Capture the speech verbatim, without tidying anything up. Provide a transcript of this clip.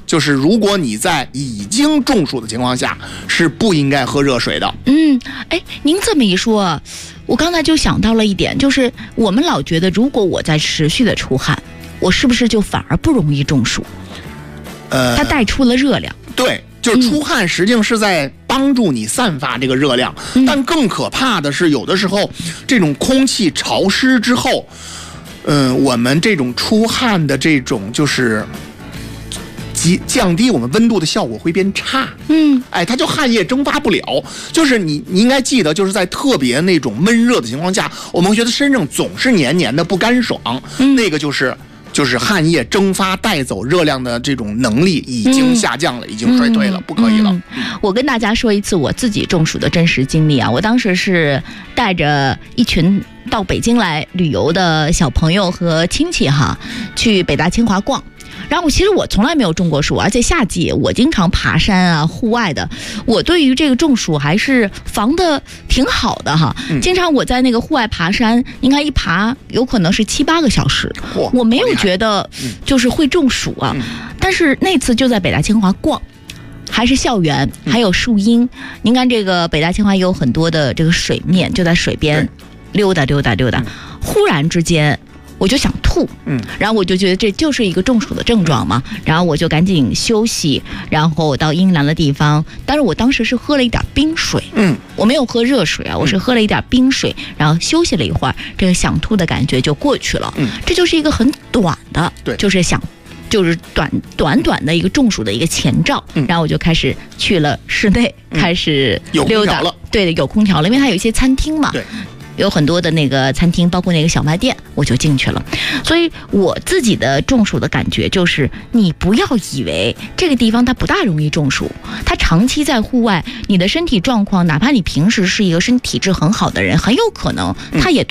就是如果你在已经中暑的情况下，是不应该喝热水的。 嗯，哎，您这么一说，我刚才就想到了一点，就是我们老觉得，如果我在持续的出汗，我是不是就反而不容易中暑？ 呃， 它带出了热量。 对。就是出汗实际上是在帮助你散发这个热量，嗯、但更可怕的是有的时候这种空气潮湿之后，嗯、呃，我们这种出汗的这种就是降低我们温度的效果会变差。 嗯， 哎，它就汗液蒸发不了。就是你你应该记得，就是在特别那种闷热的情况下，我们会觉得身上总是黏黏的不干爽，嗯、那个就是。就是汗液蒸发带走热量的这种能力已经下降了，嗯、已经衰退了，嗯、不可以了、 嗯。我跟大家说一次我自己中暑的真实经历啊，我当时是带着一群到北京来旅游的小朋友和亲戚哈，去北大清华逛。然后其实我从来没有中过暑，而且夏季我经常爬山啊，户外的，我对于这个中暑还是防的挺好的哈。嗯、经常我在那个户外爬山，你看一爬有可能是七八个小时，我没有觉得就是会中暑啊。嗯、但是那次就在北大清华逛，还是校园，还有树荫。嗯、您看这个北大清华有很多的这个水面，就在水边溜达溜达溜达，嗯、忽然之间。我就想吐，嗯，然后我就觉得这就是一个中暑的症状嘛，嗯、然后我就赶紧休息，然后我到阴凉的地方，但是我当时是喝了一点冰水，嗯，我没有喝热水啊，我是喝了一点冰水，然后休息了一会儿，这个想吐的感觉就过去了，嗯，这就是一个很短的，对，就是想。就是短短短的一个中暑的一个前兆，嗯、然后我就开始去了室内，嗯、开始溜达了，对，有空调了，因为它有一些餐厅嘛，对。有很多的那个餐厅，包括那个小卖店，我就进去了。所以我自己的中暑的感觉就是，你不要以为这个地方它不大容易中暑，它长期在户外，你的身体状况，哪怕你平时是一个身体质很好的人，很有可能它也